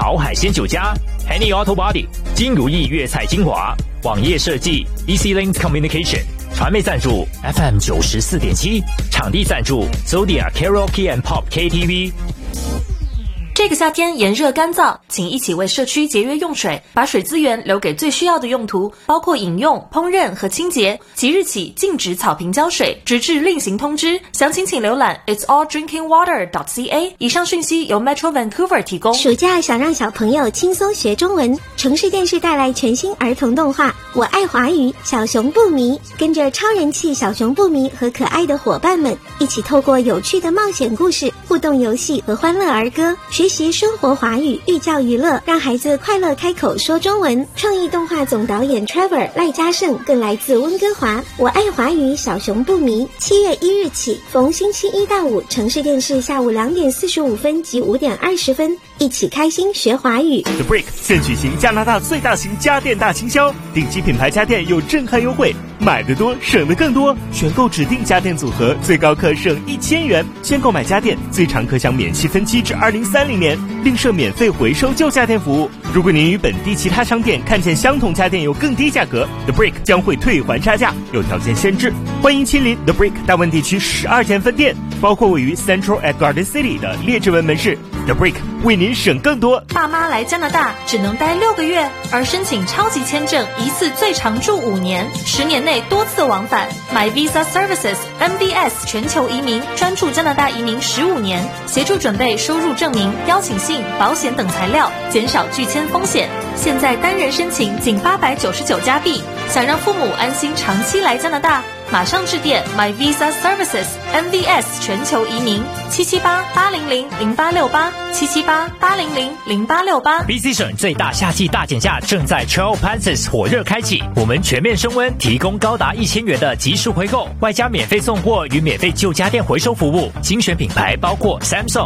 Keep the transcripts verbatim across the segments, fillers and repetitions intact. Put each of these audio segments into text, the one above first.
好海鲜酒家 Henny Auto Body 金如意粤菜精华，网页设计 Easy Link Communication， 传媒赞助 F M 九十四点七， 场地赞助 Zodiac Karaoke and Pop K T V。 这个夏天炎热干燥，请一起为社区节约用水，把水资源留给最需要的用途，包括饮用、烹饪和清洁。即日起禁止草坪浇水，直至另行通知。详情请浏览 its all drinking water dot c a。 以上讯息由 Metro Vancouver 提供。 暑假想让小朋友轻松学中文，城市电视带来全新儿童动画《我爱华语小熊不迷》，跟着超人气小熊不迷和可爱的伙伴们，一起透过有趣的冒险故事、互动游戏和欢乐儿歌，学习生活华语，寓教于乐，让孩子快乐开口说中文。创意动画总导演 Trevor 赖嘉胜更来自温哥华。我爱华语小熊不迷，七月一日起，逢星期一到五，城市电视下午两点四十五分及五点二十分，一起开心学华语。 The Brick 现举行加拿大最大型家电大倾销，顶级品牌家电有震撼优惠，买得多省得更多，选购指定家电组合最高可省一千元，先购买家电最长可享免息分期至二零三零年，另设免费回收旧家电服务。如果您与本地其他商店看见相同家电有更低价格， The Brick 将会退还差价，有条件限制。欢迎亲临 The Brick 大温地区十二间分店，包括位于 Central at Garden City 的列治文门市。 The Brick 为您省更多。 爸妈来加拿大只能待六个月，而申请超级签证一次最长住五年，十年内多次往返。My Visa Services M V S 全球移民专注加拿大移民十五年，协助准备收入证明、邀请信、保险等材料，减少拒签风险。现在单人申请仅八百九十九加币，想让父母安心长期来加拿大，马上致电 My Visa Services M V S 全球移民七七八八零零零八六八七七八八零零零八六八。 B C 省最大夏季大减价正在 Trail Pansis 火热开启，我们全面升温，提供高达一千元的即时回购，外加免费送货与免费旧家电回收服务。精选品牌包括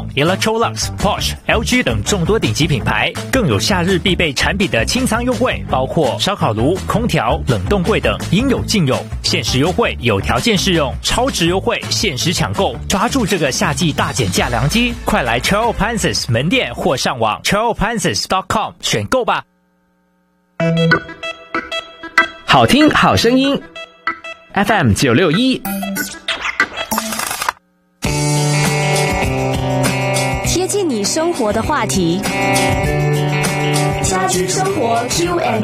Samsung、Electrolux、Porsche、L G 等众多顶级品牌，更有夏日必备产品的清仓优惠，包括烧烤炉、空调、冷冻柜等，应有尽有，限时优惠。有条件适用，超值优惠，限时抢购，抓住这个夏季大减价良机，快来 Trail Pansis 门店或上网 trail pansis dot com 选购吧。好听好声音 F M 九六一， 贴近你生活的话题，家居生活 Q and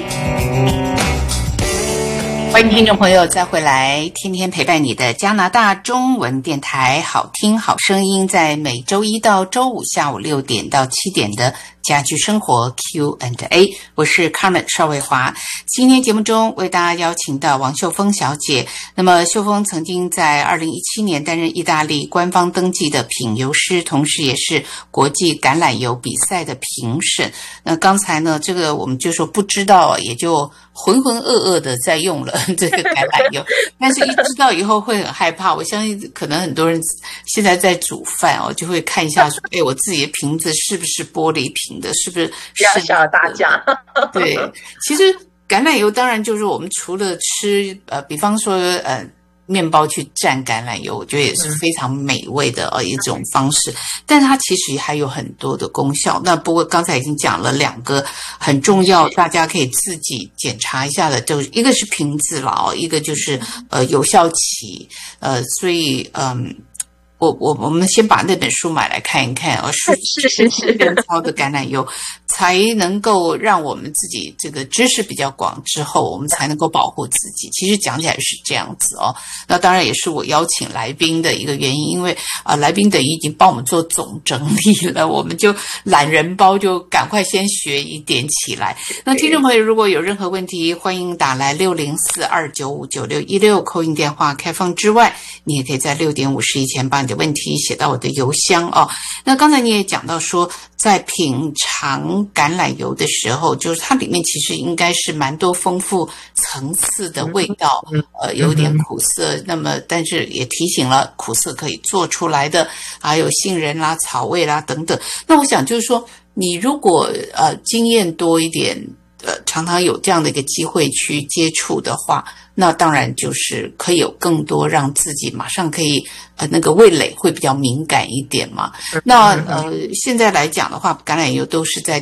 A。 欢迎听众朋友再回来，天天陪伴你的加拿大中文电台，好听好声音，在每周一到周五下午六点到七点的家居生活 Q and A， 我是 Carmen 邵卫华。今天节目中为大家邀请到王秀峰小姐。那么秀峰曾经在二零一七年担任意大利官方登记的品油师，同时也是国际橄榄油比赛的评审。那刚才呢，这个我们就说不知道，也就浑浑噩噩的在用了这个橄榄油，但是一知道以后会很害怕。我相信可能很多人现在在煮饭哦，就会看一下说，哎，我自己的瓶子是不是玻璃瓶的，是不是？ 不要吓大家。 对，其实橄榄油当然就是我们除了吃，呃，比方说呃。面包去蘸橄榄油，我觉得也是非常美味的呃一种方式，但它其实还有很多的功效。那不过刚才已经讲了两个很重要，大家可以自己检查一下的，就是一个是瓶子啦，一个就是呃有效期，呃，所以嗯。我我我们先把那本书买来看一看哦，是是是是原超的橄榄油，才能够让我们自己这个知识比较广之后，我们才能够保护自己。其实讲起来是这样子哦。那当然也是我邀请来宾的一个原因，因为啊、呃，来宾等于已经帮我们做总整理了，我们就懒人包就赶快先学一点起来。那听众朋友如果有任何问题，欢迎打来六零四二九五九六一六扣印电话开放之外，你也可以在六点五十以前把你的问题写到我的邮箱哦。那刚才你也讲到说，在品尝橄榄油的时候，就是它里面其实应该是蛮多丰富层次的味道，呃，有点苦涩，那么但是也提醒了苦涩可以做出来的，还有杏仁啦、草味啦等等。那我想就是说，你如果呃经验多一点，呃，常常有这样的一个机会去接触的话，那当然就是可以有更多让自己马上可以呃那个味蕾会比较敏感一点嘛。那呃现在来讲的话，橄榄油都是在